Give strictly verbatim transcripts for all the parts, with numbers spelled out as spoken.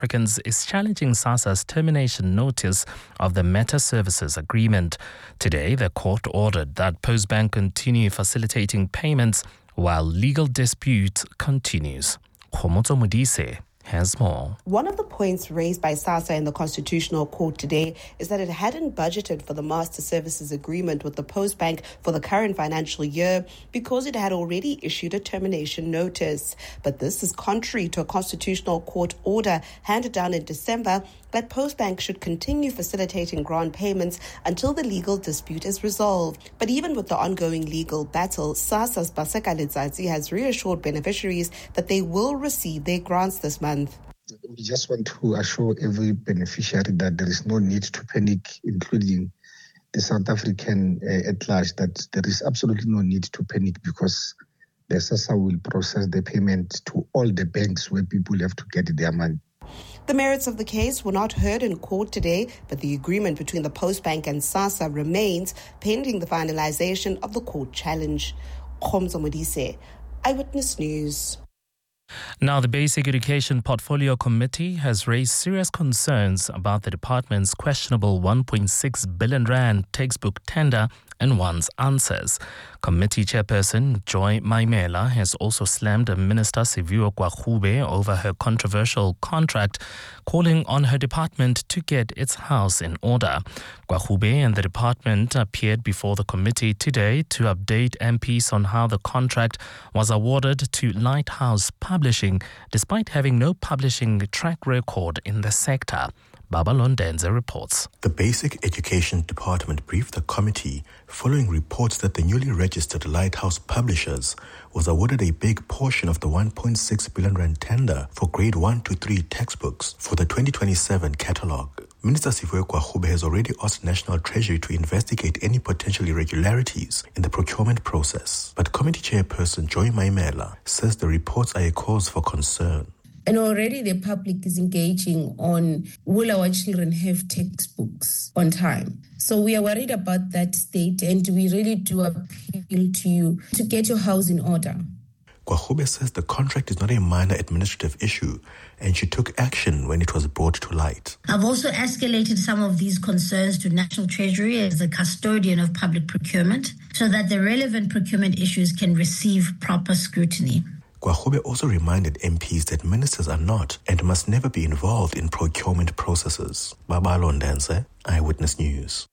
Africans is challenging SASSA's termination notice of the Meta Services Agreement. Today, the court ordered that Postbank continue facilitating payments while legal dispute continues. Khomotso Modise has more. One of the points raised by SASSA in the Constitutional Court today is that it hadn't budgeted for the Master Services Agreement with the Postbank for the current financial year because it had already issued a termination notice. But this is contrary to a Constitutional Court order handed down in December that Postbank should continue facilitating grant payments until the legal dispute is resolved. But even with the ongoing legal battle, SASSA's Paseka Letsatsi has reassured beneficiaries that they will receive their grants this month. We just want to assure every beneficiary that there is no need to panic, including the South African uh, at large, that there is absolutely no need to panic because the SASSA will process the payment to all the banks where people have to get their money. The merits of the case were not heard in court today, but the agreement between the Postbank and SASSA remains pending the finalization of the court challenge. Khomotso Modise, Eyewitness News. Now, the Basic Education Portfolio Committee has raised serious concerns about the department's questionable one point six billion rand textbook tender and one's answers. Committee Chairperson Joy Maimela has also slammed Minister Siviwe Gwarube over her controversial contract, calling on her department to get its house in order. Gwarube and the department appeared before the committee today to update M Ps on how the contract was awarded to Lighthouse Publishing, despite having no publishing track record in the sector. Baba Londenze reports. The Basic Education Department briefed the committee following reports that the newly registered Lighthouse Publishers was awarded a big portion of the one point six billion rand tender for grade one to three textbooks for the twenty twenty-seven catalogue. Minister Siviwe Gwarube has already asked National Treasury to investigate any potential irregularities in the procurement process. But Committee Chairperson Joy Maimela says the reports are a cause for concern. And already the public is engaging on, will our children have textbooks on time? So we are worried about that state, and we really do appeal to you to get your house in order. Gwarube says the contract is not a minor administrative issue, and she took action when it was brought to light. I've also escalated some of these concerns to National Treasury as the custodian of public procurement so that the relevant procurement issues can receive proper scrutiny. Gwarube also reminded M Ps that ministers are not and must never be involved in procurement processes. Baba Londenze, Eyewitness News.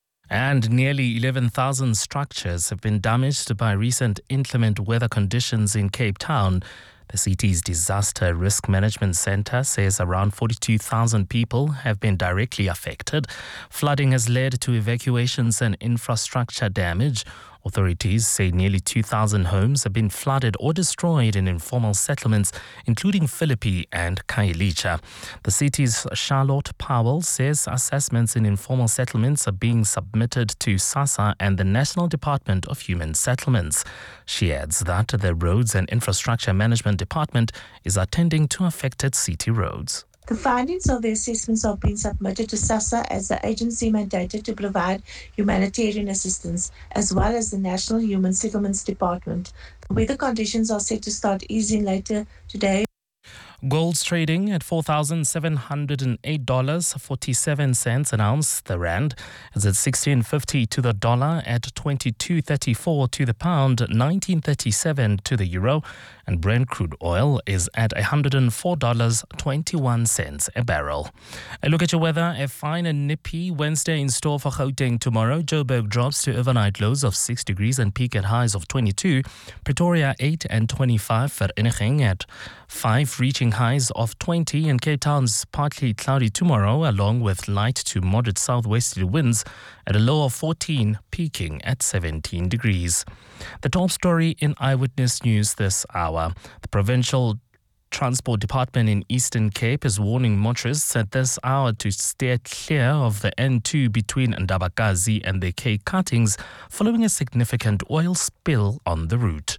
And nearly eleven thousand structures have been damaged by recent inclement weather conditions in Cape Town. The city's Disaster Risk Management Centre says around forty-two thousand people have been directly affected. Flooding has led to evacuations and infrastructure damage. Authorities say nearly two thousand homes have been flooded or destroyed in informal settlements, including Philippi and Khayelitsha. The city's Charlotte Powell says assessments in informal settlements are being submitted to SASSA and the National Department of Human Settlements. She adds that the Roads and Infrastructure Management Department is attending to affected city roads. The findings of the assessments are being submitted to SASSA as the agency mandated to provide humanitarian assistance, as well as the National Human Settlements Department. The weather conditions are set to start easing later today. Gold's trading at four thousand seven hundred eight dollars and forty-seven cents an ounce. The rand is at sixteen fifty to the dollar, at twenty-two thirty-four to the pound, nineteen thirty-seven to the euro, and Brent crude oil is at one hundred four dollars and twenty-one cents a barrel. A look at your weather. A fine and nippy Wednesday in store for Gauteng tomorrow. Joburg drops to overnight lows of six degrees and peak at highs of twenty-two. Pretoria eight and twenty-five. Vereeniging at five, reaching highs of twenty, and Cape Town's partly cloudy tomorrow, along with light to moderate southwesterly winds at a low of fourteen, peaking at seventeen degrees. The top story in Eyewitness News this hour. The provincial Transport Department in Eastern Cape is warning motorists at this hour to steer clear of the N two between Ndabakazi and the K cuttings following a significant oil spill on the route.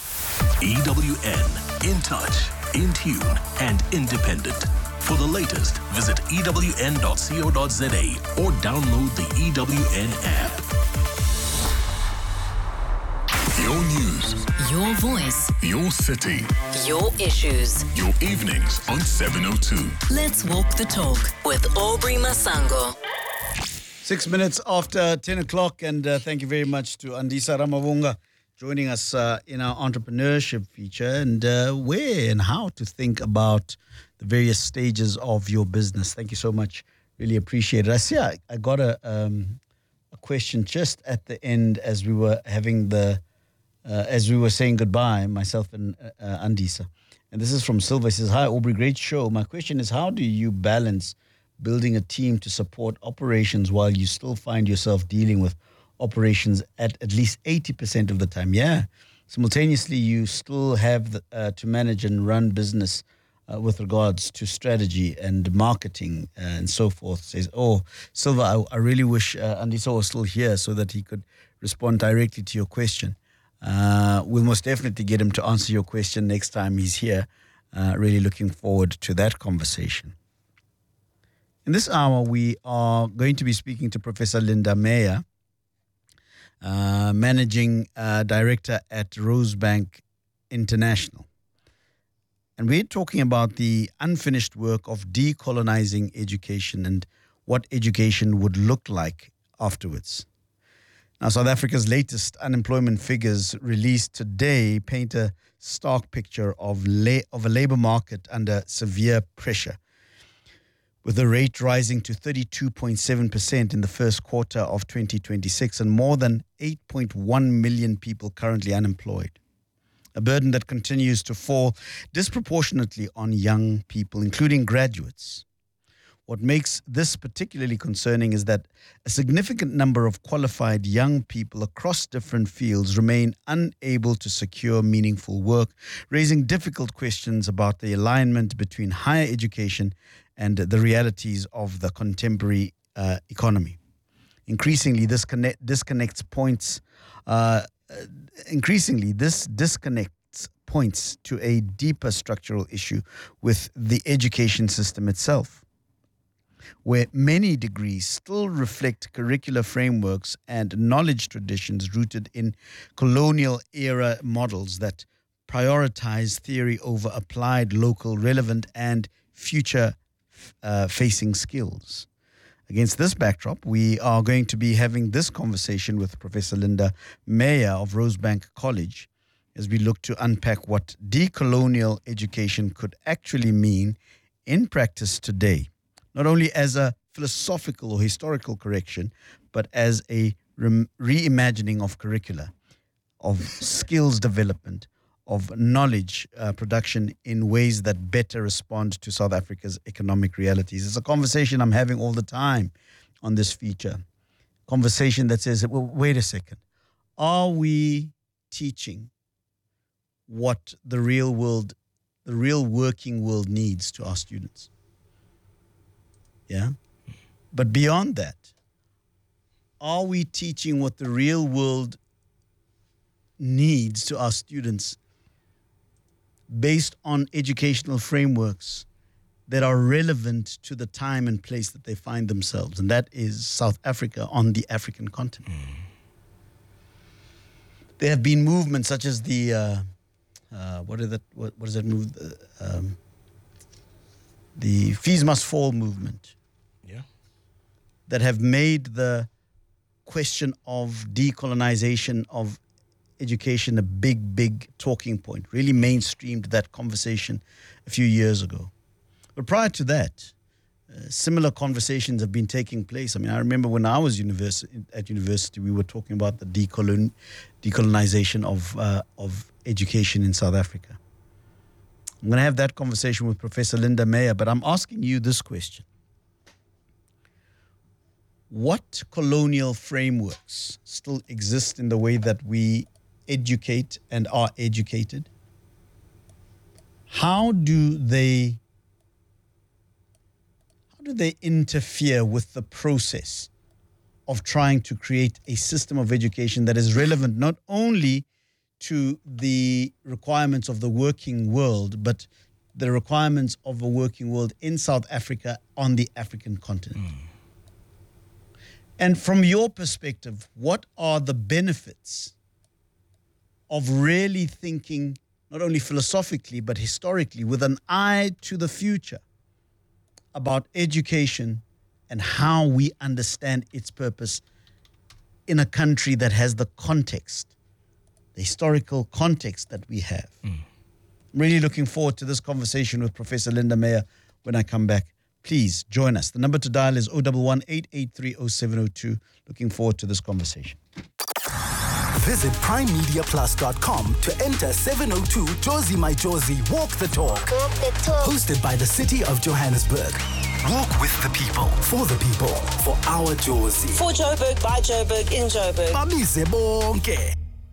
E W N, in touch, in tune, and independent. For the latest, visit E W N dot co dot za or download the E W N app. Your news, Your voice, your city, your issues. your evenings on seven oh two. Let's walk the talk with Aubrey Masango. Six minutes after ten o'clock, and uh, thank you very much to Andisa Ramavunga joining us uh, in our entrepreneurship feature, and uh, where and how to think about the various stages of your business. Thank you so much. Really appreciate it. I see I, I got a, um, a question just at the end as we were having the, uh, as we were saying goodbye, myself and uh, Andisa. And this is from Silva. He says, hi, Aubrey, great show. My question is, how do you balance building a team to support operations while you still find yourself dealing with operations at at least eighty percent of the time? Yeah. Simultaneously, you still have the, uh, to manage and run business uh, with regards to strategy and marketing uh, and so forth. Says, oh, Silva, I, I really wish uh, Andisa was still here so that he could respond directly to your question. Uh, we'll most definitely get him to answer your question next time he's here. Uh, really looking forward to that conversation. In this hour, we are going to be speaking to Professor Linda Meyer, uh, Managing uh, Director at Rosebank International. And we're talking about the unfinished work of decolonizing education and what education would look like afterwards. Now, South Africa's latest unemployment figures released today paint a stark picture of, la- of a labor market under severe pressure, with the rate rising to thirty-two point seven percent in the first quarter of twenty twenty-six and more than eight point one million people currently unemployed. A burden that continues to fall disproportionately on young people, including graduates. What makes this particularly concerning is that a significant number of qualified young people across different fields remain unable to secure meaningful work, raising difficult questions about the alignment between higher education and the realities of the contemporary uh, economy. Increasingly, this connect, disconnects points. Uh, increasingly, this disconnects points to a deeper structural issue with the education system itself, where many degrees still reflect curricular frameworks and knowledge traditions rooted in colonial-era models that prioritize theory over applied, local, relevant, and future Uh, facing skills. Against this backdrop, we are going to be having this conversation with Professor Linda Meyer of Rosebank College as we look to unpack what decolonial education could actually mean in practice today, not only as a philosophical or historical correction, but as a re- reimagining of curricula, of skills development, of knowledge uh, production in ways that better respond to South Africa's economic realities. It's a conversation I'm having all the time on this feature. Conversation that says, well, wait a second. Are we teaching what the real world, the real working world needs to our students? Yeah? But beyond that, are we teaching what the real world needs to our students based on educational frameworks that are relevant to the time and place that they find themselves? And that is South Africa on the African continent. Mm. There have been movements such as the, uh, uh, what, is that, what, what is that move? Uh, um, the Fees Must Fall movement. Yeah. That have made the question of decolonization of education a big, big talking point, really mainstreamed that conversation a few years ago. But prior to that, uh, similar conversations have been taking place. I mean, I remember when I was university, at university, we were talking about the decolon, decolonization of, uh, of education in South Africa. I'm going to have that conversation with Professor Linda Meyer, but I'm asking you this question. What colonial frameworks still exist in the way that we educate and are educated? How do they how do they interfere with the process of trying to create a system of education that is relevant not only to the requirements of the working world, but the requirements of a working world in South Africa on the African continent? Mm. And from your perspective, what are the benefits of really thinking not only philosophically but historically with an eye to the future about education and how we understand its purpose in a country that has the context, the historical context that we have. Mm. I'm really looking forward to this conversation with Professor Linda Meyer when I come back. Please join us. The number to dial is zero one one, eight eight three, zero seven zero two. Looking forward to this conversation. Visit prime media plus dot com to enter seven oh two Jozi My Jozi Walk the Talk. Walk the Talk. Hosted by the City of Johannesburg. Walk with the people, for the people, for our Jozi. For Joburg, by Joburg, in Joburg. Bamise bonke.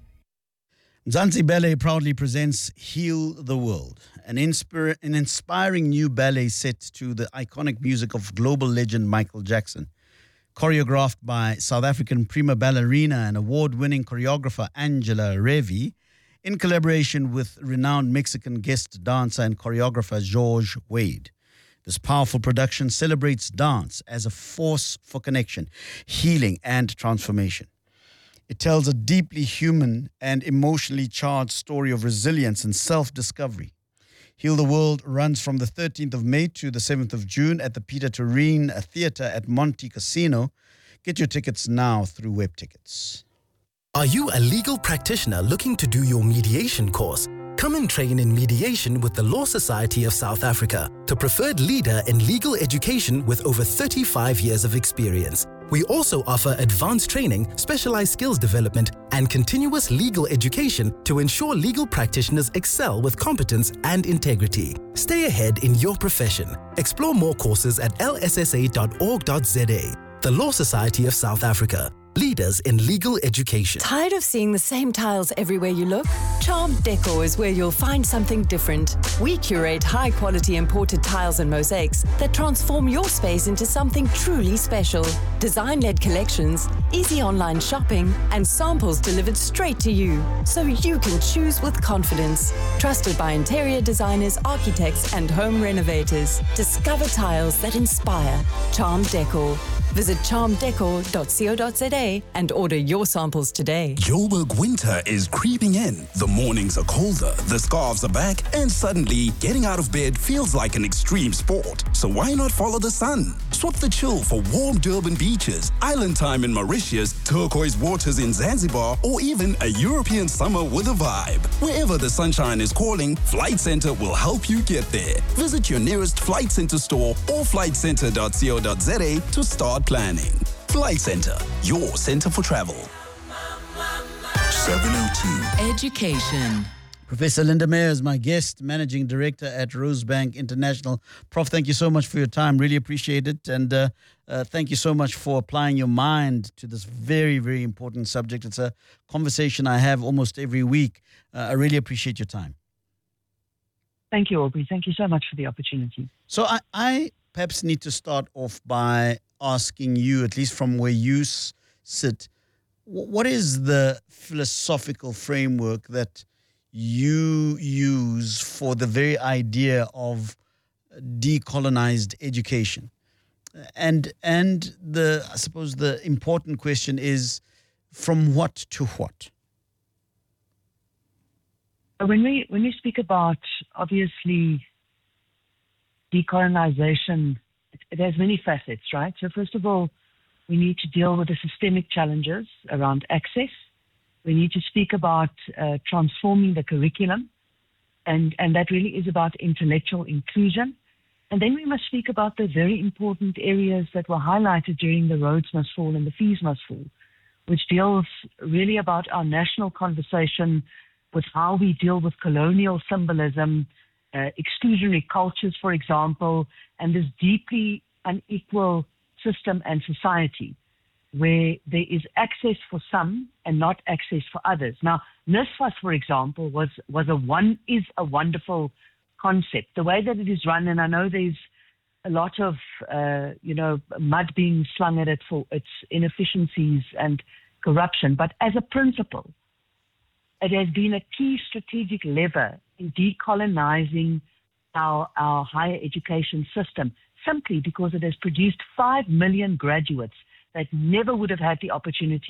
Mzansi Ballet proudly presents Heal the World, an, inspir- an inspiring new ballet set to the iconic music of global legend Michael Jackson. Choreographed by South African prima ballerina and award-winning choreographer Angela Revi, in collaboration with renowned Mexican guest dancer and choreographer George Wade. This powerful production celebrates dance as a force for connection, healing, and transformation. It tells a deeply human and emotionally charged story of resilience and self-discovery. Heal the World runs from the thirteenth of May to the seventh of June at the Peter Tureen Theatre at Monte Casino. Get your tickets now through web tickets. Are you a legal practitioner looking to do your mediation course? Come and train in mediation with the Law Society of South Africa, the preferred leader in legal education with over thirty-five years of experience. We also offer advanced training, specialized skills development, and continuous legal education to ensure legal practitioners excel with competence and integrity. Stay ahead in your profession. Explore more courses at l s s a dot org dot z a. The Law Society of South Africa. Leaders in legal education. Tired of seeing the same tiles everywhere you look? Charmed Decor is where you'll find something different. We curate high-quality imported tiles and mosaics that transform your space into something truly special. Design-led collections, easy online shopping, and samples delivered straight to you, so you can choose with confidence. Trusted by interior designers, architects, and home renovators. Discover tiles that inspire. Charmed Decor. Visit charmed decor dot co dot z a and order your samples today. Joburg winter is creeping in. The mornings are colder, the scarves are back, and suddenly getting out of bed feels like an extreme sport. So why not follow the sun? Swap the chill for warm Durban beaches, island time in Mauritius, turquoise waters in Zanzibar, or even a European summer with a vibe. Wherever the sunshine is calling, Flight Centre will help you get there. Visit your nearest Flight Centre store or flight centre dot co dot z a to start planning. Flight Centre, your centre for travel. seven oh two Education. Professor Linda Meyer is my guest, Managing Director at Rosebank International. Prof, thank you so much for your time. Really appreciate it. And uh, uh, thank you so much for applying your mind to this very, very important subject. It's a conversation I have almost every week. Uh, I really appreciate your time. Thank you, Aubrey. Thank you so much for the opportunity. So I, I perhaps need to start off by asking you, at least from where you s- sit, w- what is the philosophical framework that you use for the very idea of decolonized education? And and the I suppose the important question is, from what to what? When we when we speak about, obviously, decolonization, it, it has many facets, right? So first of all, we need to deal with the systemic challenges around access. We need to speak about uh, transforming the curriculum, and, and that really is about intellectual inclusion. And then we must speak about the very important areas that were highlighted during the Roads Must Fall and the Fees Must Fall, which deals really about our national conversation with how we deal with colonial symbolism, uh, exclusionary cultures, for example, and this deeply unequal system and society where there is access for some and not access for others. Now, NSFAS, for example, was was a one is a wonderful concept. The way that it is run, and I know there's a lot of uh, you know mud being slung at it for its inefficiencies and corruption, but as a principle, it has been a key strategic lever in decolonizing our, our higher education system, simply because it has produced five million graduates that never would have had the opportunity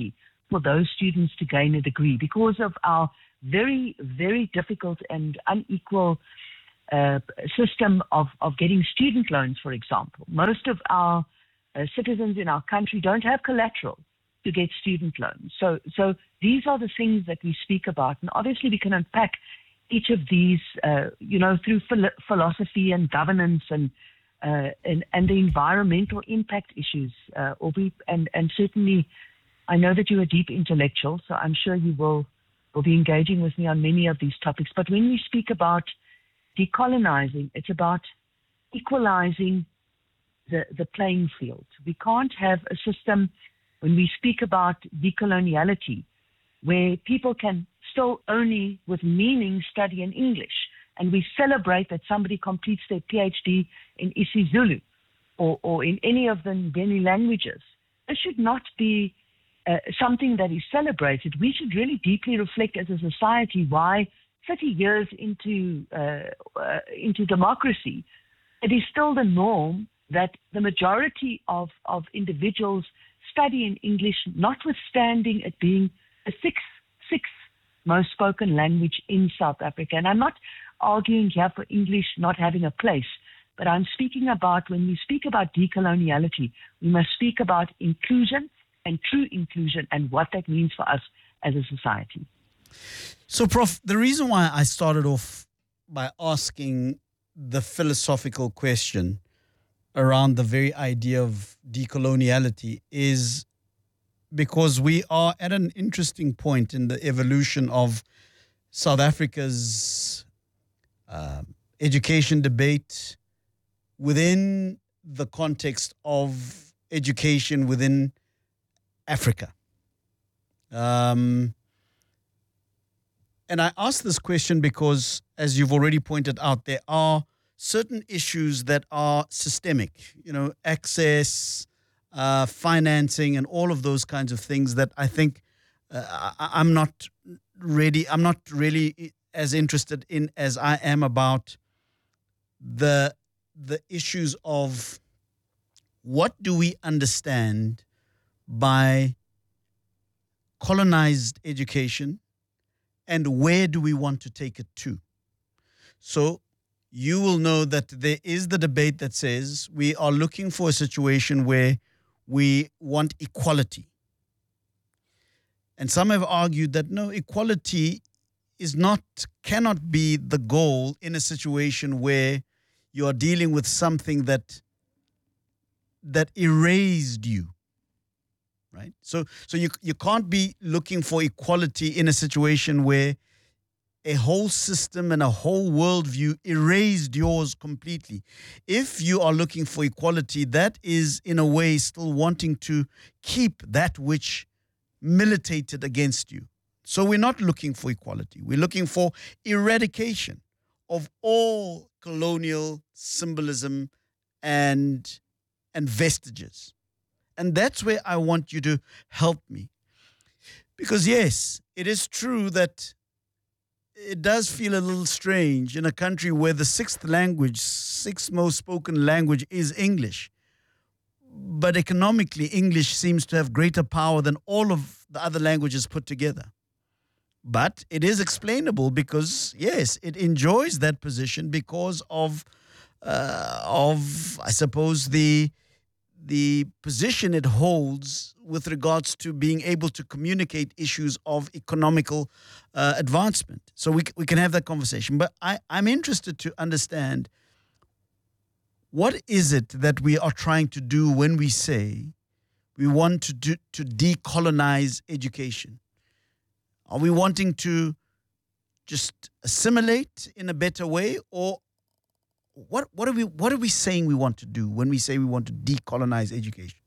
for those students to gain a degree because of our very, very difficult and unequal uh, system of, of getting student loans, for example. Most of our uh, citizens in our country don't have collateral to get student loans. So, so these are the things that we speak about. And obviously we can unpack each of these, uh, you know, through phil- philosophy and governance and, uh, and and the environmental impact issues. Uh, or we, and, and certainly, I know that you're a deep intellectual, so I'm sure you will, will be engaging with me on many of these topics. But when we speak about decolonizing, it's about equalizing the, the playing field. We can't have a system, when we speak about decoloniality, where people can still only with meaning study in English, and we celebrate that somebody completes their PhD in isiZulu or, or in any of the Nguni languages. This should not be uh, something that is celebrated. We should really deeply reflect as a society why thirty years into uh, uh, into democracy, it is still the norm that the majority of, of individuals study in English, notwithstanding it being the sixth, sixth most spoken language in South Africa. And I'm not arguing here for English not having a place, but I'm speaking about, when we speak about decoloniality, we must speak about inclusion and true inclusion and what that means for us as a society. So, Professor, the reason why I started off by asking the philosophical question around the very idea of decoloniality is because we are at an interesting point in the evolution of South Africa's uh, education debate within the context of education within Africa. Um, and I ask this question because, as you've already pointed out, there are certain issues that are systemic, you know, access, uh, financing, and all of those kinds of things that I think uh, I, I'm not ready, I'm not really as interested in as I am about the the issues of what do we understand by colonized education and where do we want to take it to. So you will know that there is the debate that says we are looking for a situation where we want equality. And some have argued that no, equality is not, cannot be the goal in a situation where you are dealing with something that that erased you, right? So, so you you can't be looking for equality in a situation where a whole system and a whole worldview erased yours completely. If you are looking for equality, that is in a way still wanting to keep that which militated against you. So we're not looking for equality. We're looking for eradication of all colonial symbolism and, and vestiges. And that's where I want you to help me. Because yes, it is true that it does feel a little strange in a country where the sixth language, sixth most spoken language is English. But economically, English seems to have greater power than all of the other languages put together. But it is explainable because, yes, it enjoys that position because of, uh, of I suppose, the the position it holds with regards to being able to communicate issues of economical uh, advancement. So we we can have that conversation. But I, I'm interested to understand, what is it that we are trying to do when we say we want to do, to decolonize education? Are we wanting to just assimilate in a better way, or what what are we what are we saying we want to do when we say we want to decolonize education?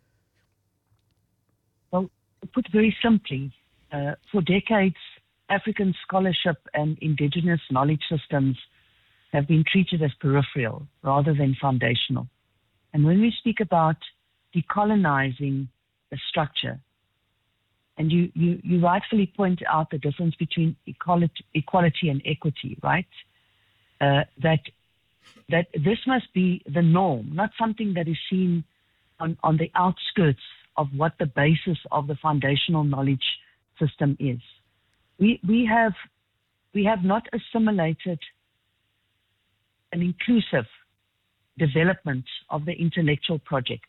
Well, put very simply, uh, for decades, African scholarship and indigenous knowledge systems have been treated as peripheral rather than foundational. And when we speak about decolonizing a structure, and you, you, you rightfully point out the difference between equality, equality and equity, right? Uh, that that this must be the norm, not something that is seen on, on the outskirts of what the basis of the foundational knowledge system is. We, we, have, we have not assimilated an inclusive development of the intellectual project.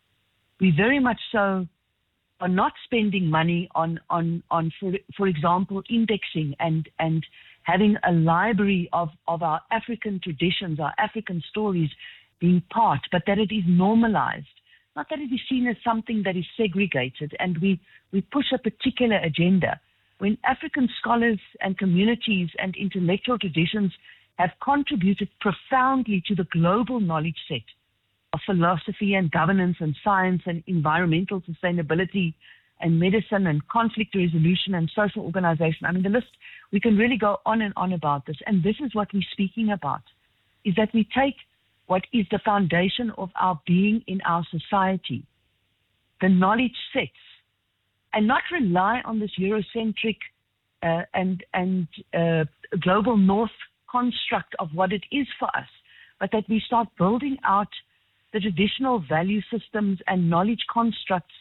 We very much so are not spending money on, on, on for, for example, indexing and, and having a library of, of our African traditions, our African stories being part, but that it is normalized. Not that it is seen as something that is segregated and we, we push a particular agenda. When African scholars and communities and intellectual traditions have contributed profoundly to the global knowledge set of philosophy and governance and science and environmental sustainability and medicine and conflict resolution and social organization. I mean, the list, we can really go on and on about this. And this is what we're speaking about, is that we take what is the foundation of our being in our society, the knowledge sets, and not rely on this Eurocentric uh, and, and uh, global north construct of what it is for us, but that we start building out the traditional value systems and knowledge constructs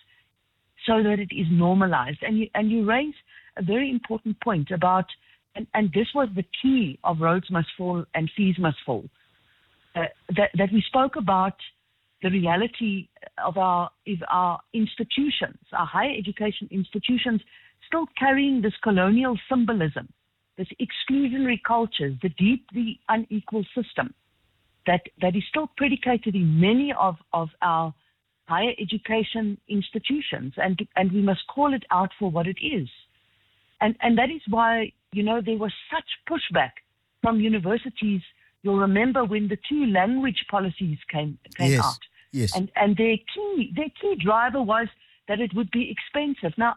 so that it is normalized. And you, and you raise a very important point about, and, and this was the key of Roads Must Fall and Fees Must Fall, uh, that, that we spoke about the reality of our, of our institutions, our higher education institutions, still carrying this colonial symbolism, this exclusionary cultures, the deeply unequal system that, that is still predicated in many of, of our higher education institutions, and, and we must call it out for what it is. And, and that is why, you know, there was such pushback from universities. You'll remember when the two language policies came, came yes. out. Yes. And, and their key, their key driver was that it would be expensive. Now,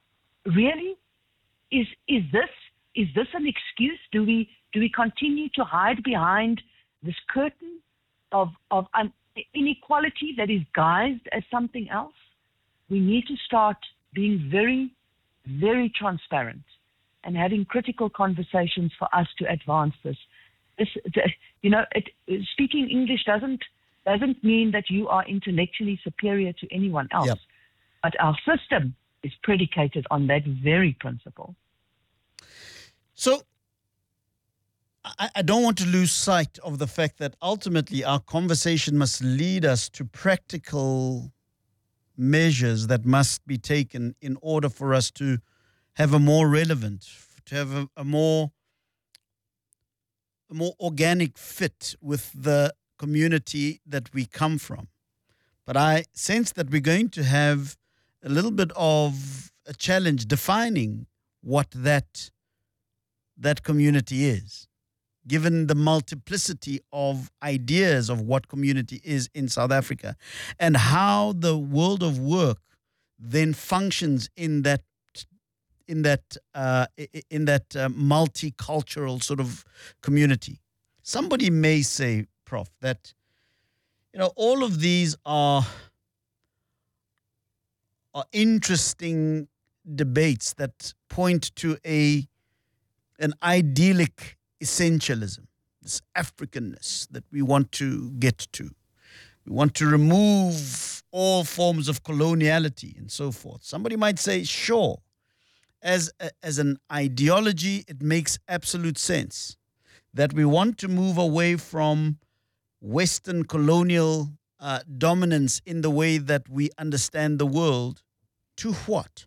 really, is, is this, is this an excuse? Do we, do we continue to hide behind this curtain of, of un- inequality that is guised as something else? We need to start being very, very transparent and having critical conversations for us to advance this. This, you know, it, speaking English doesn't doesn't mean that you are intellectually superior to anyone else. Yep. But our system is predicated on that very principle. So I, I don't want to lose sight of the fact that ultimately our conversation must lead us to practical measures that must be taken in order for us to have a more relevant, to have a, a more a more organic fit with the community that we come from. But I sense that we're going to have a little bit of a challenge defining what that that community is, given the multiplicity of ideas of what community is in South Africa and how the world of work then functions in that in that uh, in that uh, multicultural sort of community. Somebody may say, Prof, that you know all of these are are interesting debates that point to a an idyllic essentialism, this Africanness that we want to get to. We want to remove all forms of coloniality and so forth. Somebody might say, sure, as a, as an ideology, it makes absolute sense that we want to move away from Western colonial uh, dominance in the way that we understand the world to what?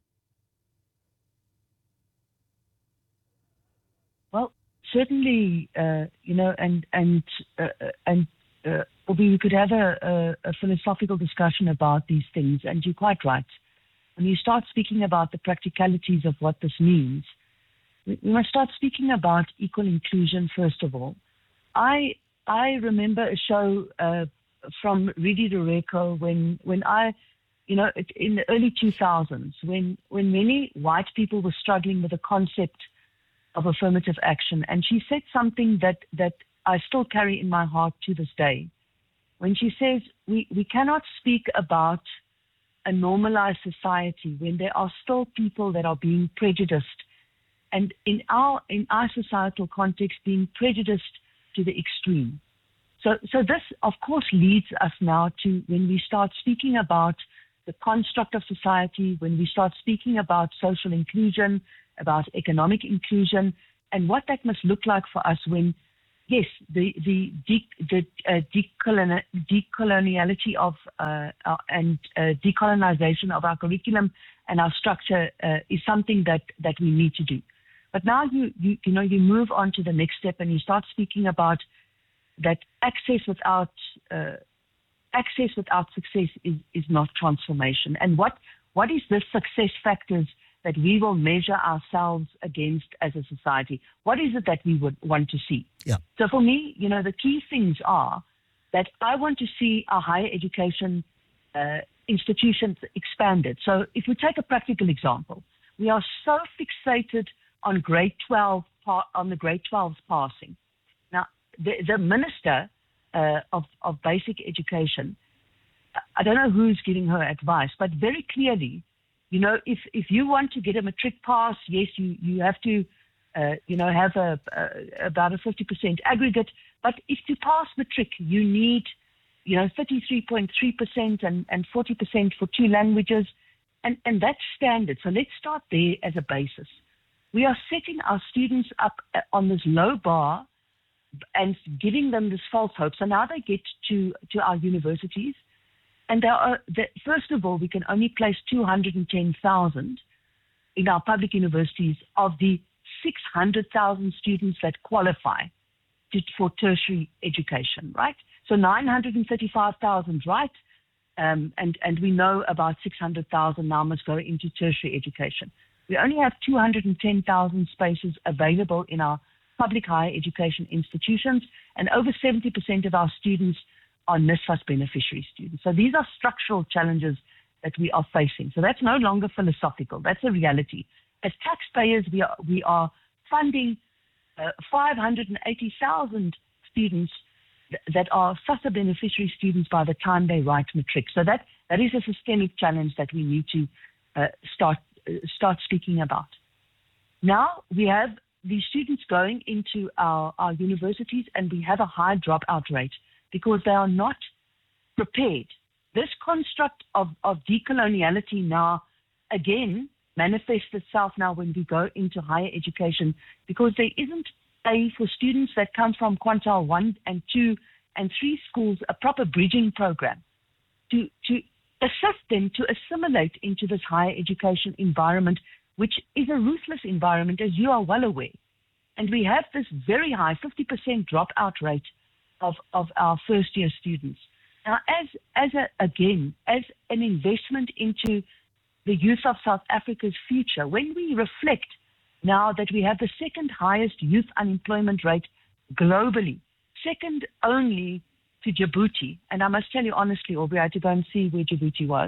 Well, certainly, uh, you know, and and uh, and uh, we could have a, a, a philosophical discussion about these things. And you're quite right. When you start speaking about the practicalities of what this means, we, we must start speaking about equal inclusion first of all. I I remember a show uh, from Rudi Doreko when when I, you know, in the early two thousands, when when many white people were struggling with the concept of affirmative action. And she said something that, that I still carry in my heart to this day. When she says, we, we cannot speak about a normalized society when there are still people that are being prejudiced. And in our, in our societal context, being prejudiced to the extreme. So, so this, of course, leads us now to when we start speaking about the construct of society, when we start speaking about social inclusion, about economic inclusion, and what that must look like for us when, yes, the the de- the uh, decoloni- decoloniality of uh, uh, and uh, decolonization of our curriculum and our structure uh, is something that that we need to do. But now you you you know you move on to the next step and you start speaking about that access without uh, access without success is is not transformation. And what what is the success factors that we will measure ourselves against as a society? What is it that we would want to see? Yeah. So for me, you know, the key things are that I want to see our higher education uh, institutions expanded. So if we take a practical example, we are so fixated on grade twelve, on the grade twelve's passing. Now, the, the minister uh, of, of basic education, I don't know who's giving her advice, but very clearly, you know, if, if you want to get a matric pass, yes, you, you have to, uh, you know, have a, a about a fifty percent aggregate. But if to pass matric, you need, you know, thirty-three point three percent and, and forty percent for two languages. And, and that's standard. So let's start there as a basis. We are setting our students up on this low bar and giving them this false hope. So now they get to, to our universities. And there are, the, first of all, we can only place two hundred ten thousand in our public universities of the six hundred thousand students that qualify to, for tertiary education, right? So nine hundred thirty-five thousand, right? Um, and, and we know about six hundred thousand now must go into tertiary education. We only have two hundred ten thousand spaces available in our public higher education institutions, and over seventy percent of our students are NSFAS beneficiary students. So these are structural challenges that we are facing. So that's no longer philosophical. That's a reality. As taxpayers, we are, we are funding uh, five hundred eighty thousand students th- that are SASSA beneficiary students by the time they write matric. So that, that is a systemic challenge that we need to uh, start, uh, start speaking about. Now we have these students going into our, our universities, and we have a high dropout rate because they are not prepared. This construct of, of decoloniality now, again, manifests itself now when we go into higher education, because there isn't a, for students that come from quintile one and two and three schools, a proper bridging program to, to assist them to assimilate into this higher education environment, which is a ruthless environment, as you are well aware. And we have this very high fifty percent dropout rate of, of our first-year students. Now, as, as a, again, as an investment into the youth of South Africa's future, when we reflect now that we have the second highest youth unemployment rate globally, second only to Djibouti, and I must tell you honestly, Aubrey, I had to go and see where Djibouti was,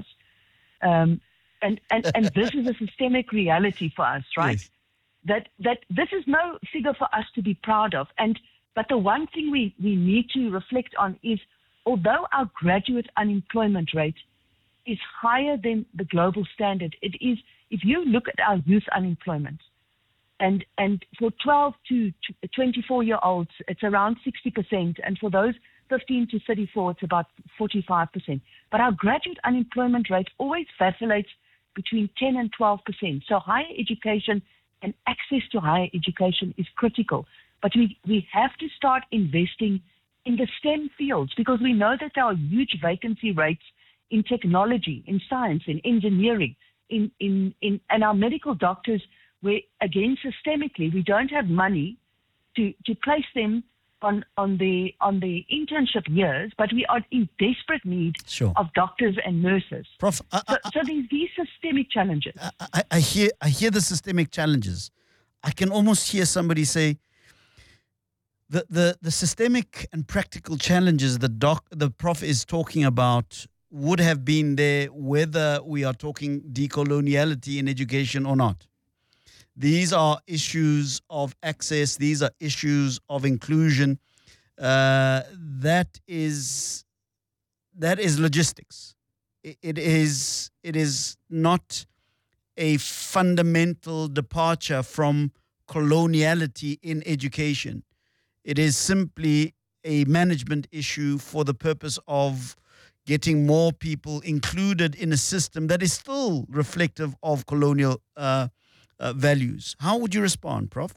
um, and, and, and this is a systemic reality for us, right? Yes. That, that this is no figure for us to be proud of. And But the one thing we, we need to reflect on is, although our graduate unemployment rate is higher than the global standard, it is, if you look at our youth unemployment, and, and for twelve to twenty-four year olds, it's around sixty percent. And for those fifteen to thirty-four, it's about forty-five percent. But our graduate unemployment rate always vacillates between ten and twelve percent. So higher education and access to higher education is critical. But we, we have to start investing in the STEM fields, because we know that there are huge vacancy rates in technology, in science, in engineering, in, in, in and our medical doctors, where, again, systemically, we don't have money to, to place them on, on, the, on the internship years, but we are in desperate need sure. of doctors and nurses. Prof, I, so, I, so these, these systemic challenges. I, I, hear, I hear the systemic challenges. I can almost hear somebody say, The, the the systemic and practical challenges the doc the prof is talking about would have been there whether we are talking decoloniality in education or not. These are issues of access. These are issues of inclusion. Uh, that is that is logistics. It, it is it is not a fundamental departure from coloniality in education. It is simply a management issue for the purpose of getting more people included in a system that is still reflective of colonial uh, uh, values. How would you respond, Professor?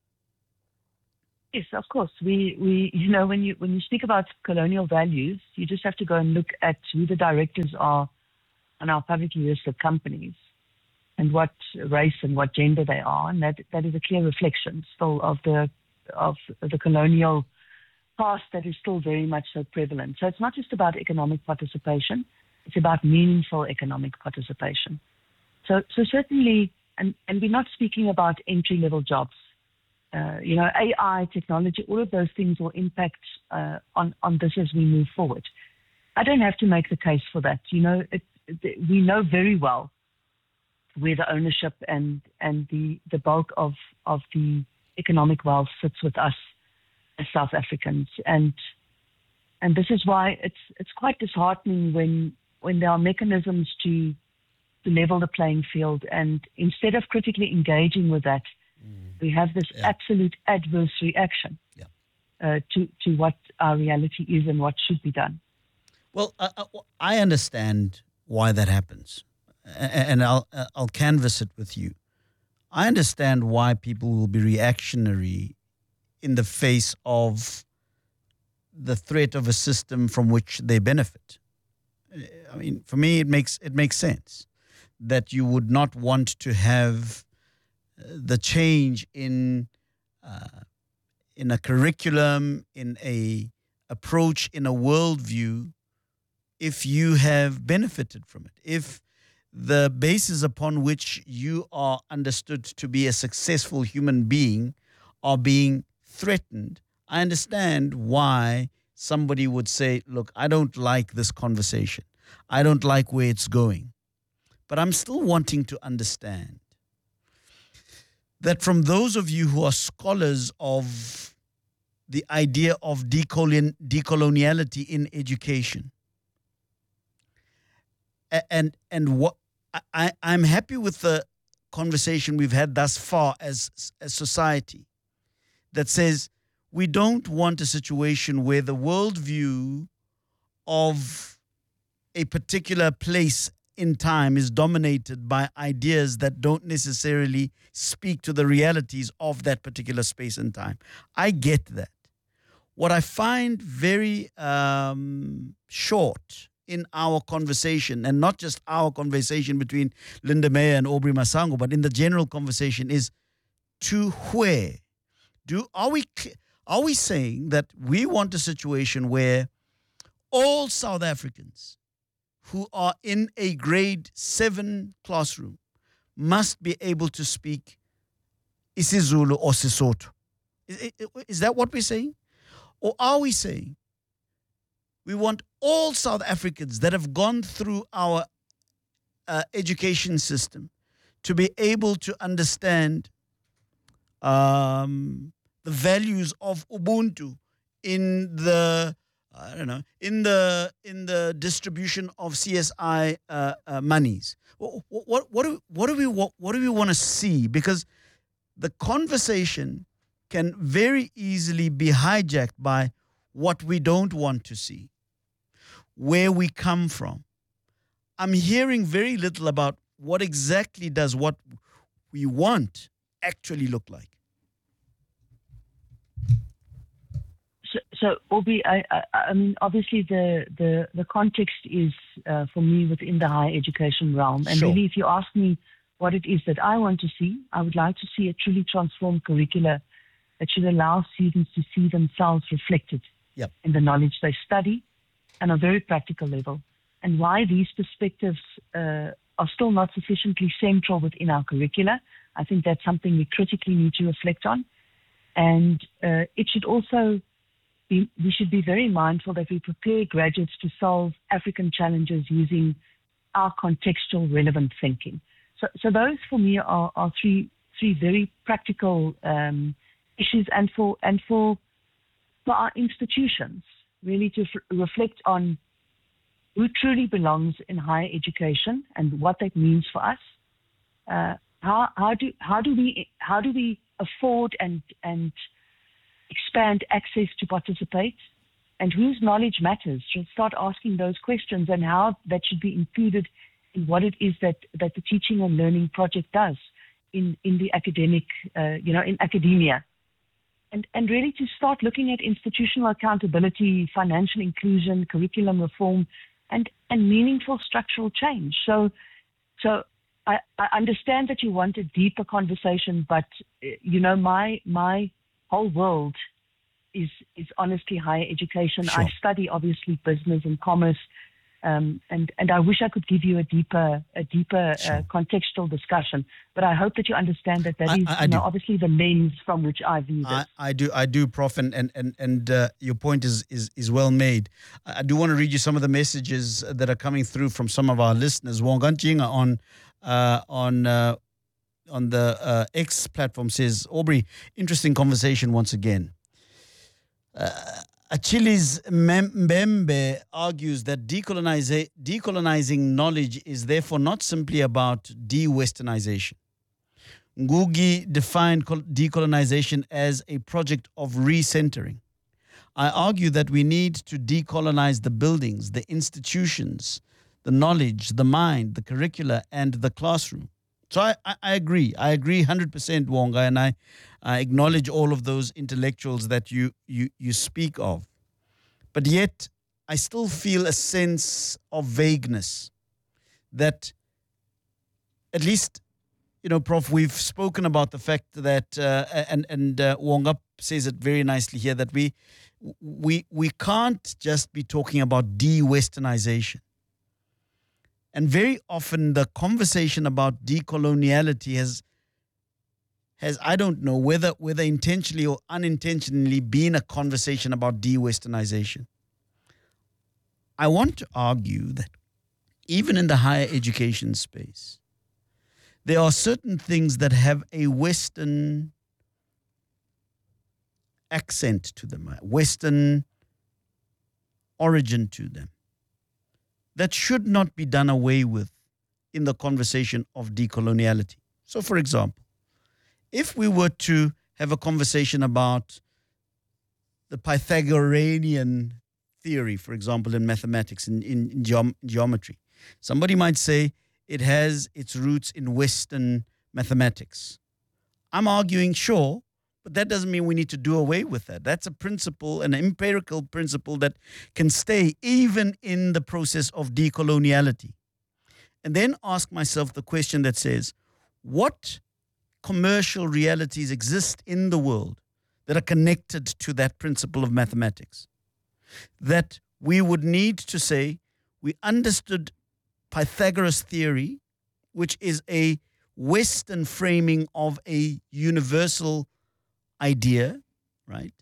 Yes, of course. We, we, you know, when you when you speak about colonial values, you just have to go and look at who the directors are on our publicly listed companies, and what race and what gender they are, and that that is a clear reflection still of the of the colonial past that is still very much so prevalent. So it's not just about economic participation; it's about meaningful economic participation. So, so certainly, and and we're not speaking about entry level jobs. Uh, you know, A I, technology, all of those things will impact uh, on, on this as we move forward. I don't have to make the case for that. You know, it, it, we know very well where the ownership and, and the, the bulk of, of the economic wealth sits with us as South Africans. And and this is why it's it's quite disheartening when when there are mechanisms to to level the playing field, and instead of critically engaging with that, we have this yeah. absolute adverse reaction yeah. uh, to, to what our reality is and what should be done. Well, uh, I understand why that happens, and I'll, uh, I'll canvass it with you. I understand why people will be reactionary in the face of the threat of a system from which they benefit. I mean, for me, it makes it makes sense that you would not want to have the change in uh, in a curriculum, in a approach, in a worldview, if you have benefited from it, if the basis upon which you are understood to be a successful human being are being threatened. I understand why somebody would say, look, I don't like this conversation. I don't like where it's going. But I'm still wanting to understand that from those of you who are scholars of the idea of decolon- decoloniality in education, and and what I, I'm happy with the conversation we've had thus far as as society, that says we don't want a situation where the worldview of a particular place in time is dominated by ideas that don't necessarily speak to the realities of that particular space and time. I get that. What I find very um, short in our conversation, and not just our conversation between Linda Meyer and Aubrey Masango, but in the general conversation, is to where do are we are we saying that we want a situation where all South Africans who are in a grade seven classroom must be able to speak isiZulu or Sesotho? Is, is that what we're saying? Or are we saying we want all South Africans that have gone through our uh, education system to be able to understand um, the values of Ubuntu in the I don't know, in the in the distribution of C S I uh, uh, monies? What, what what do what do we what, what do we want to see? Because the conversation can very easily be hijacked by what we don't want to see, where we come from. I'm hearing very little about what exactly does what we want actually look like. So, so Aubrey, I, I, I mean, obviously the, the, the context is, uh, for me, within the higher education realm. And Sure. really, if you ask me what it is that I want to see, I would like to see a truly transformed curricula that should allow students to see themselves reflected Yep. in the knowledge they study on a very practical level. And why these perspectives uh, are still not sufficiently central within our curricula, I think that's something we critically need to reflect on. And uh, it should also be, we should be very mindful that we prepare graduates to solve African challenges using our contextual relevant thinking. So, so those for me are, are three three very practical um, issues, and for and for for our institutions really to f- reflect on who truly belongs in higher education and what that means for us. Uh, how how do how do we how do we afford and and expand access to participate and whose knowledge matters. Should start asking those questions and how that should be included in what it is that, that the teaching and learning project does in, in the academic, uh, you know, in academia. And, and really to start looking at institutional accountability, financial inclusion, curriculum reform, and, and meaningful structural change. So, so I, I understand that you want a deeper conversation, but, you know, my my whole world is is honestly higher education. Sure. I study, obviously, business and commerce, um, and, and I wish I could give you a deeper a deeper Sure. uh, contextual discussion. But I hope that you understand that that I- is I- I you know, do. obviously the lens from which I view this. I, I do, I do, Prof, and and and, and uh, your point is, is is well made. I, I do want to read you some of the messages that are coming through from some of our listeners. Wanganjinga on uh, on uh, on the uh, X platform says, Aubrey, interesting conversation once again. Uh, Achilles Mbembe argues that decoloniza- decolonizing knowledge is therefore not simply about de-Westernization. Ngugi defined col- decolonization as a project of recentering. I argue that we need to decolonize the buildings, the institutions, the knowledge, the mind, the curricula, and the classroom. So I, I, I agree. I agree one hundred percent, Wonga, and I, I acknowledge all of those intellectuals that you, you, you speak of. But yet, I still feel a sense of vagueness that, at least, you know, Prof, we've spoken about the fact that, uh, and, and uh, Wonga says it very nicely here, that we, we, we can't just be talking about de-Westernization. And very often the conversation about decoloniality has, has I don't know, whether whether intentionally or unintentionally been a conversation about de-Westernization. I want to argue that even in the higher education space, there are certain things that have a Western accent to them, a Western origin to them, that should not be done away with in the conversation of decoloniality. So, for example, if we were to have a conversation about the Pythagorean theory, for example, in mathematics, in, in, in geom- geometry, somebody might say it has its roots in Western mathematics. I'm arguing, sure, but that doesn't mean we need to do away with that. That's a principle, an empirical principle that can stay even in the process of decoloniality. And then ask myself the question that says, what commercial realities exist in the world that are connected to that principle of mathematics? That we would need to say, we understood Pythagoras' theory, which is a Western framing of a universal idea, right?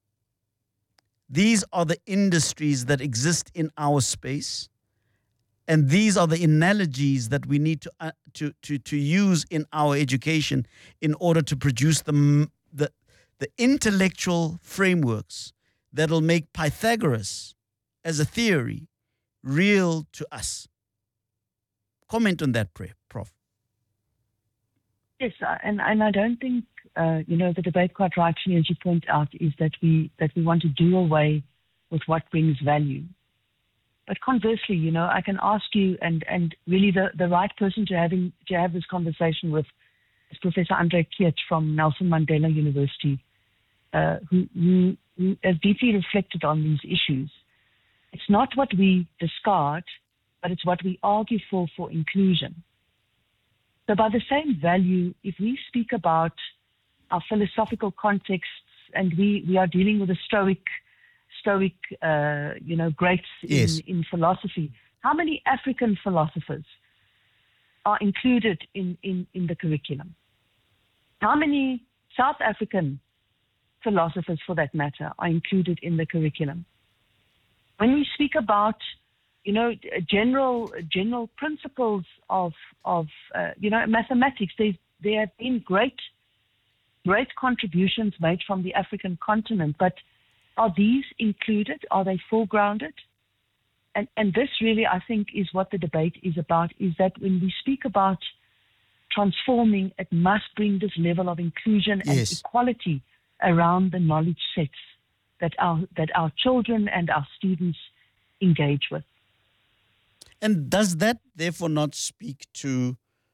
These are the industries that exist in our space, and these are the analogies that we need to uh, to to to use in our education in order to produce the the the intellectual frameworks that'll make Pythagoras as a theory real to us. Comment on that, Prof. Yes, uh, and and I don't think uh, you know the debate, quite rightly, as you point out, is that we that we want to do away with what brings value. But conversely, you know, I can ask you, and and really the, the right person to having to have this conversation with is Professor Andre Keert from Nelson Mandela University, uh, who, who who has deeply reflected on these issues. It's not what we discard, but it's what we argue for for inclusion. So by the same value, if we speak about our philosophical contexts and we, we are dealing with a Stoic, Stoic, uh, you know, greats Yes. in, in philosophy, how many African philosophers are included in, in, in the curriculum? How many South African philosophers, for that matter, are included in the curriculum? When we speak about you know, general general principles of of uh, you know mathematics. There there have been great great contributions made from the African continent, but are these included? Are they foregrounded? And and this really, I think, is what the debate is about. Is that when we speak about transforming, it must bring this level of inclusion Yes. and equality around the knowledge sets that our that our children and our students engage with. And does that therefore not speak to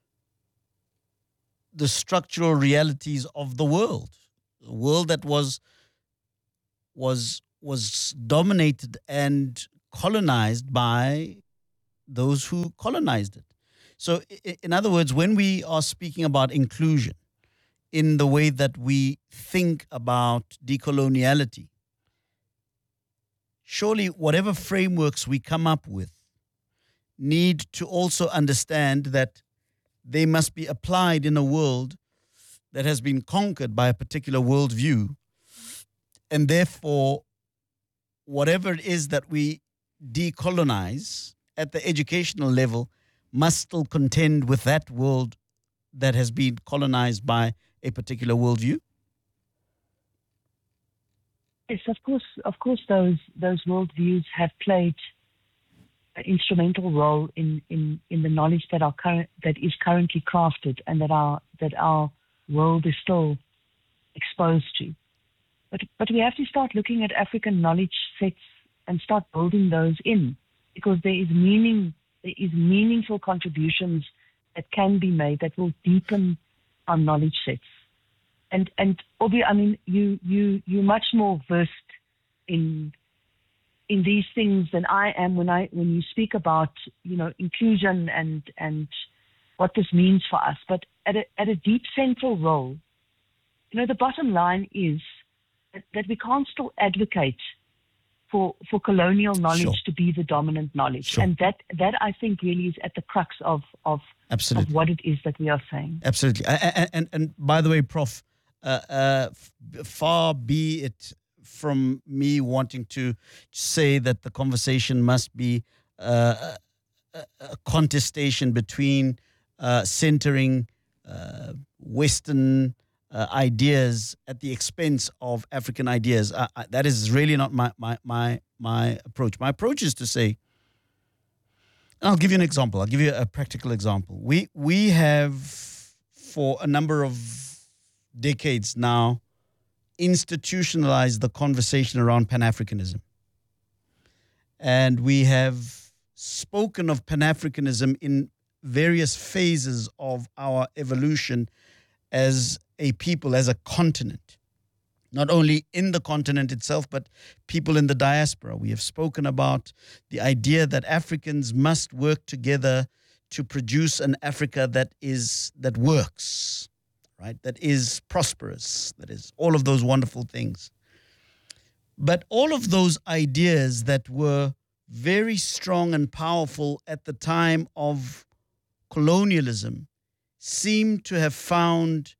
the structural realities of the world, a world that was was was dominated and colonized by those who colonized it? So, in other words, when we are speaking about inclusion in the way that we think about decoloniality, surely whatever frameworks we come up with need to also understand that they must be applied in a world that has been conquered by a particular worldview. And therefore, whatever it is that we decolonize at the educational level must still contend with that world that has been colonized by a particular worldview? Yes, of course. Of course, those those worldviews have played an instrumental role in, in, in the knowledge that our current that is currently crafted and that our that our world is still exposed to. But but we have to start looking at African knowledge sets and start building those in, because there is meaning there is meaningful contributions that can be made that will deepen our knowledge sets. And and Obi, I mean, you you you're much more versed in in these things than I am when I when you speak about, you know, inclusion and and what this means for us. But at a at a deep central role, you know, the bottom line is that, that we can't still advocate for for colonial knowledge Sure. to be the dominant knowledge. Sure. And that that I think really is at the crux of of, Absolutely. of what it is that we are saying. Absolutely. And, and, and by the way, Prof, uh, uh, far be it from me wanting to say that the conversation must be uh, a, a contestation between uh, centering uh, Western uh, ideas at the expense of African ideas. Uh, I, that is really not my, my, my, my approach. My approach is to say, and I'll give you an example. I'll give you a practical example. We we have, for a number of decades now, institutionalized the conversation around Pan-Africanism. And we have spoken of Pan-Africanism in various phases of our evolution as a people, as a continent. Not only in the continent itself, but people in the diaspora. We have spoken about the idea that Africans must work together to produce an Africa that is that works, right? That is prosperous, that is all of those wonderful things. But all of those ideas that were very strong and powerful at the time of colonialism seem to have found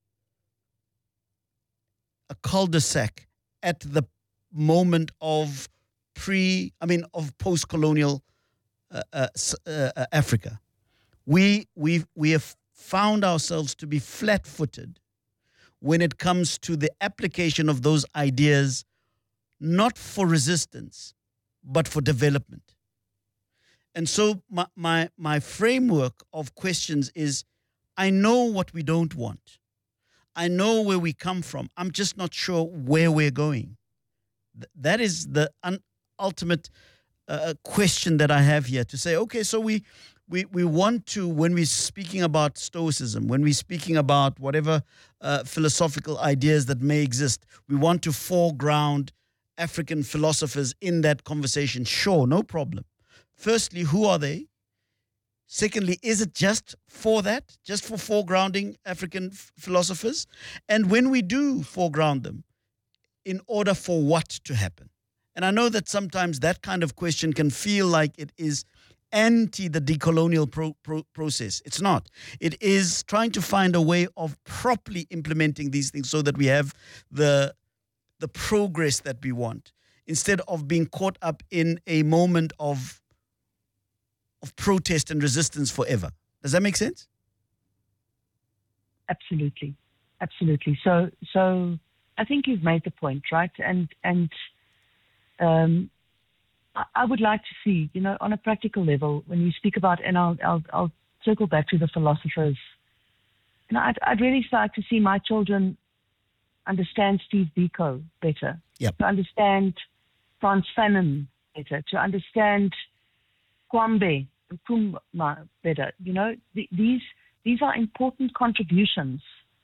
a cul-de-sac at the moment of pre, I mean, of post-colonial uh, uh, uh, Africa. We we we have found ourselves to be flat-footed when it comes to the application of those ideas, not for resistance, but for development. And so my my, my framework of questions is, I know what we don't want. I know where we come from. I'm just not sure where we're going. Th- that is the un- ultimate uh, question that I have here, to say, okay, so we, we, we want to, when we're speaking about Stoicism, when we're speaking about whatever uh, philosophical ideas that may exist, we want to foreground African philosophers in that conversation. Sure, no problem. Firstly, who are they? Secondly, is it just for that, just for foregrounding African f- philosophers? And when we do foreground them, in order for what to happen? And I know that sometimes that kind of question can feel like it is anti the decolonial pro- pro- process. It's not. It is trying to find a way of properly implementing these things so that we have the, the progress that we want, instead of being caught up in a moment of of protest and resistance forever. Does that make sense? Absolutely, absolutely. So, so I think you've made the point, right? And and um, I, I would like to see, you know, on a practical level, when you speak about, and I'll I'll, I'll circle back to the philosophers. And I'd I'd really like to see my children understand Steve Biko better, yep. to understand Frantz Fanon better, to understand Kwame Nkrumah better. You know, th- these these are important contributions.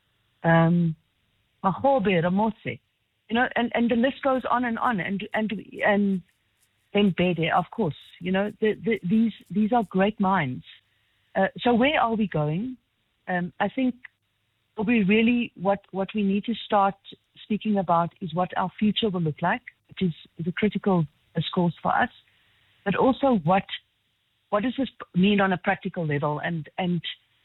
Um, Mahobe, Ramose, you know, and, and the list goes on and on. And and and then Bede, of course. You know, the, the, these these are great minds. Uh, so where are we going? Um, I think we really what what we need to start speaking about is what our future will look like, which is, is a critical discourse for us, but also what what does this mean on a practical level, and and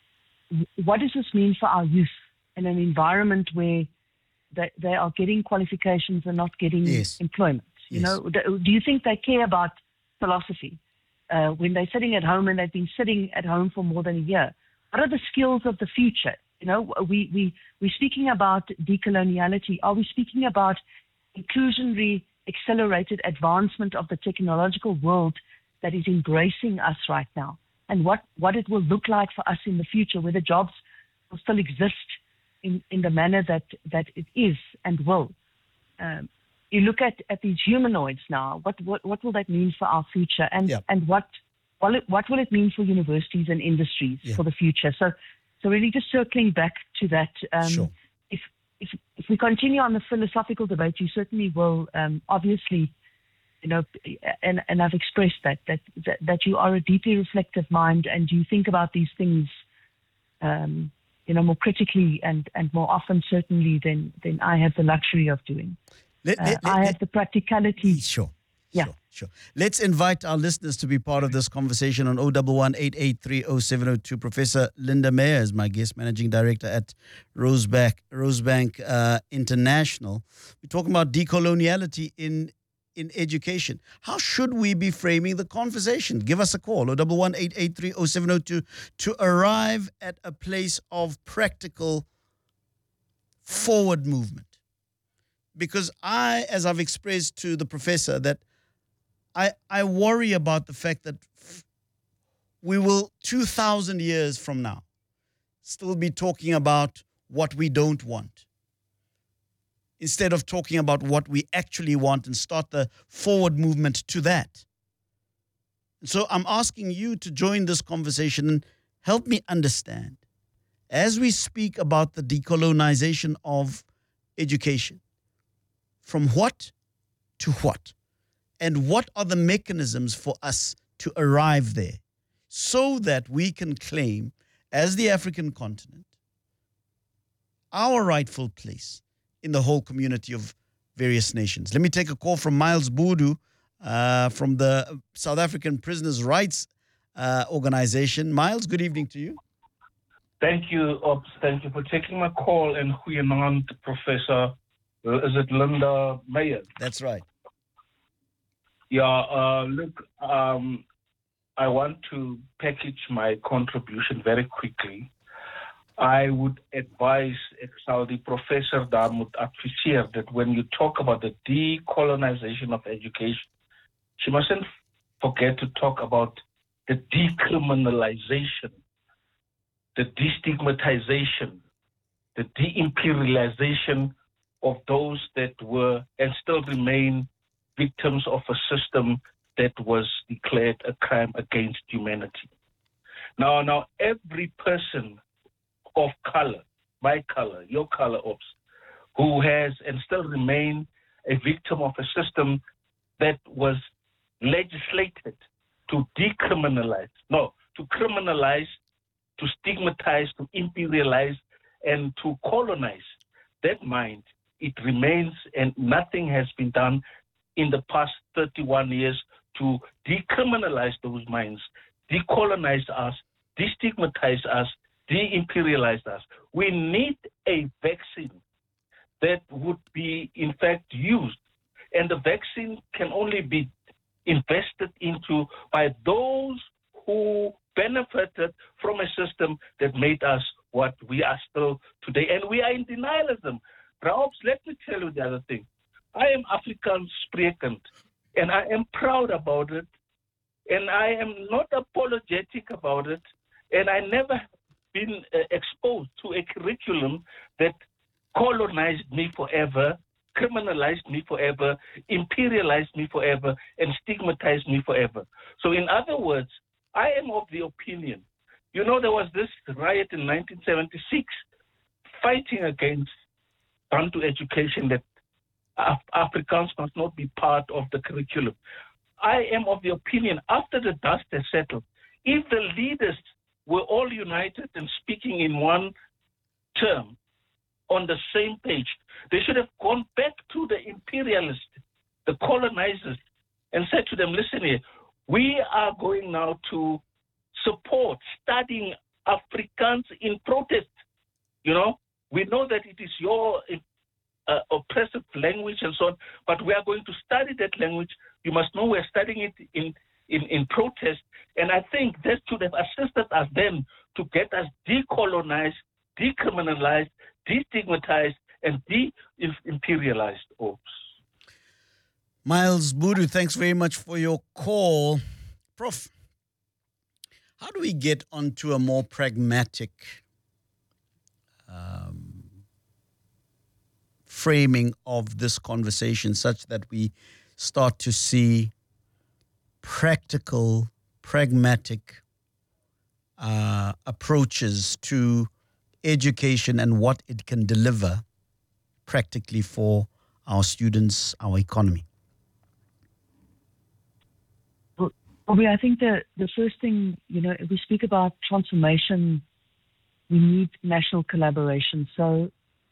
what does this mean for our youth in an environment where they, they are getting qualifications and not getting yes. employment? You yes. know, do you think they care about philosophy uh, when they're sitting at home and they've been sitting at home for more than a year? What are the skills of the future? You know, we we we're speaking about decoloniality. Are we speaking about inclusionary, accelerated advancement of the technological world that is embracing us right now, and what, what it will look like for us in the future, whether jobs will still exist in, in the manner that, that it is and will. Um, you look at, at these humanoids now, what, what, what will that mean for our future, and, yeah. and what, what, it, what will it mean for universities and industries yeah. for the future? So, so really just circling back to that, um, sure. if, if, if we continue on the philosophical debate, you certainly will um, obviously, you know, and, and I've expressed that, that, that, that you are a deeply reflective mind and you think about these things, um, you know, more critically and, and more often certainly than, than I have the luxury of doing. Let, let, uh, let, I let, have the practicality. Sure. Yeah. Sure, sure. Let's invite our listeners to be part of this conversation on zero one one, eight eight three, zero seven zero two. Professor Linda Meyer is my guest, Managing Director at Rosebank, Rosebank uh, International. We're talking about decoloniality in in education. How should we be framing the conversation? Give us a call, zero one one, eight eight three, zero seven zero two, to arrive at a place of practical forward movement. Because I, as I've expressed to the professor, that I, I worry about the fact that we will, two thousand years from now, still be talking about what we don't want, instead of talking about what we actually want and start the forward movement to that. So I'm asking you to join this conversation and help me understand, as we speak about the decolonization of education, from what to what? And what are the mechanisms for us to arrive there so that we can claim, as the African continent, our rightful place in the whole community of various nations? Let me take a call from Miles Budu uh, from the South African Prisoners' Rights uh, Organization. Miles, good evening to you. Thank you, Ops. Thank you for taking my call, and goeienaand, Professor. Uh, is it Linda Meyer? That's right. Yeah, uh, look, um, I want to package my contribution very quickly. I would advise, ek sal die professor daar moet adviseer that when you talk about the decolonization of education, she mustn't forget to talk about the decriminalization, the destigmatization, the de-imperialization of those that were and still remain victims of a system that was declared a crime against humanity. Now, now every person of color, my color, your color, Ops, who has and still remain a victim of a system that was legislated to decriminalize, no, to criminalize, to stigmatize, to imperialize, and to colonize that mind, it remains, and nothing has been done in the past thirty-one years to decriminalize those minds, decolonize us, destigmatize us, de-imperialize us. We need a vaccine that would be, in fact, used. And the vaccine can only be invested into by those who benefited from a system that made us what we are still today. And we are in denialism. Perhaps, let me tell you the other thing. I am Afrikaans sprekend, and I am proud about it, and I am not apologetic about it, and I never been uh, exposed to a curriculum that colonized me forever, criminalized me forever, imperialized me forever, and stigmatized me forever. So in other words, I am of the opinion, you know, there was this riot in nineteen seventy-six fighting against Bantu education, that Af- Afrikaans must not be part of the curriculum. I am of the opinion, after the dust has settled, if the leaders were all united and speaking in one term, on the same page, they should have gone back to the imperialists, the colonizers, and said to them, listen here, we are going now to support studying Afrikaans in protest. You know, we know that it is your uh, oppressive language and so on, but we are going to study that language. You must know we're studying it in, in, in protest. And I think that should have assisted us then to get us decolonized, decriminalized, destigmatized, and de-imperialized. Oops. Miles Budu, thanks very much for your call. Prof, how do we get onto a more pragmatic um, framing of this conversation such that we start to see practical, pragmatic uh, approaches to education and what it can deliver practically for our students, our economy? Well, I think the, the first thing, you know, if we speak about transformation, we need national collaboration. So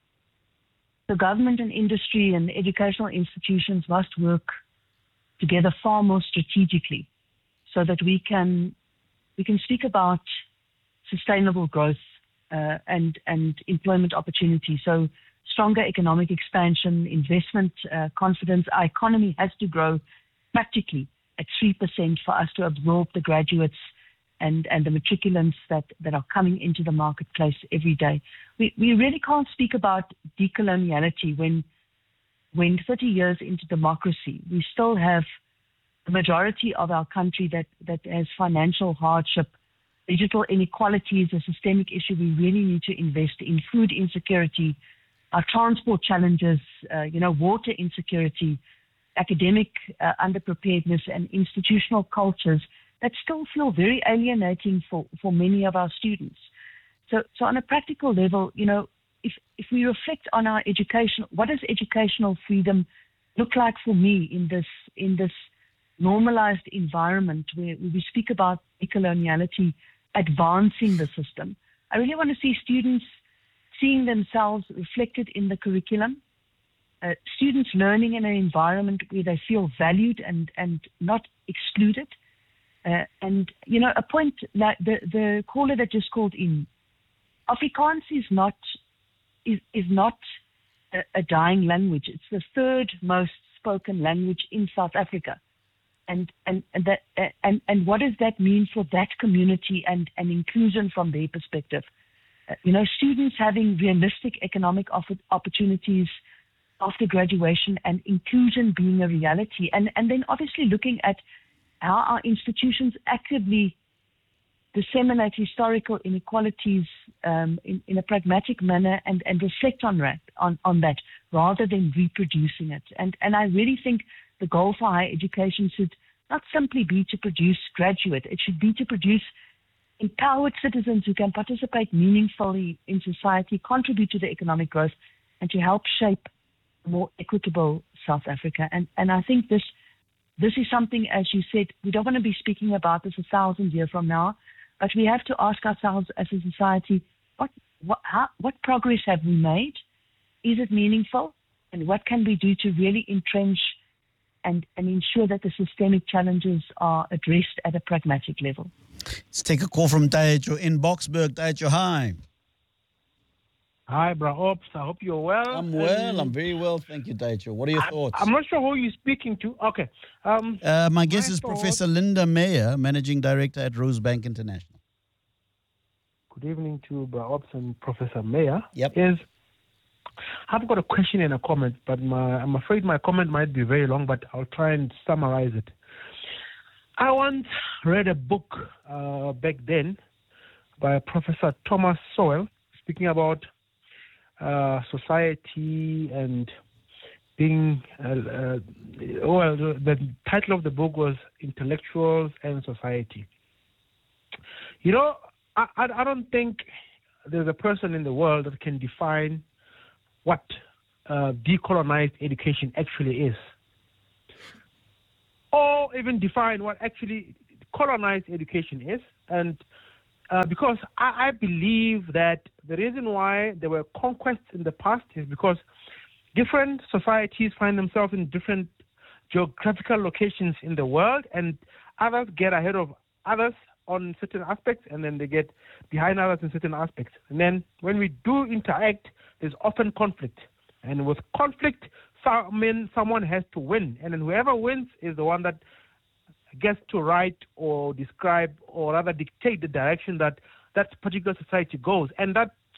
the government and industry and educational institutions must work together far more strategically so that we can we can speak about sustainable growth uh, and, and employment opportunity. So stronger economic expansion, investment, uh, confidence. Our economy has to grow practically at three percent for us to absorb the graduates and, and the matriculants that, that are coming into the marketplace every day. We we really can't speak about decoloniality when when thirty years into democracy, we still have the majority of our country that, that has financial hardship. Digital inequality is a systemic issue we really need to invest in. Food insecurity, our transport challenges, uh, you know, water insecurity, academic uh, underpreparedness, and institutional cultures that still feel very alienating for, for many of our students. So, so on a practical level, you know, if if we reflect on our education, what does educational freedom look like for me in this in this normalized environment where we speak about decoloniality advancing the system? I really want to see students seeing themselves reflected in the curriculum. Uh, students learning in an environment where they feel valued and, and not excluded. Uh, and, you know, a point like the, the caller that just called in, Afrikaans is not is, is not a, a dying language. It's the third most spoken language in South Africa. And and and that uh, and, and what does that mean for that community and, and inclusion from their perspective? Uh, you know, students having realistic economic opportunities after graduation and inclusion being a reality. And, and then obviously looking at how our institutions actively disseminate historical inequalities um, in, in a pragmatic manner and, and reflect on that, on, on that rather than reproducing it. And, and I really think the goal for higher education should not simply be to produce graduates. It should be to produce empowered citizens who can participate meaningfully in society, contribute to the economic growth, and to help shape more equitable South Africa. And and I think this this is something, as you said, we don't want to be speaking about this a thousand years from now, but we have to ask ourselves as a society, what what how, what progress have we made? Is it meaningful? And what can we do to really entrench and, and ensure that the systemic challenges are addressed at a pragmatic level? Let's take a call from Daejo in Boksburg. Daejo, hi. Hi, Bra Ops. I hope you're well. I'm well. I'm very well. Thank you, Daejo. What are your I, thoughts? I'm not sure who you're speaking to. Okay. Um, uh, my guest my is thoughts, Professor Linda Meyer, Managing Director at Rosebank International. Good evening to Bra Ops and Professor Meyer. Yep. Is, I've got a question and a comment, but my, I'm afraid my comment might be very long, but I'll try and summarize it. I once read a book uh, back then by Professor Thomas Sowell speaking about uh, society and being, uh, uh, well, the title of the book was Intellectuals and Society. You know, I, I don't think there's a person in the world that can define what uh, decolonized education actually is, or even define what actually colonized education is. And uh, because I, I believe that the reason why there were conquests in the past is because different societies find themselves in different geographical locations in the world, and others get ahead of others on certain aspects, and then they get behind others in certain aspects. And then when we do interact, there's often conflict. And with conflict, some, someone has to win. And then whoever wins is the one that gets to write or describe or rather dictate the direction that that particular society goes. And that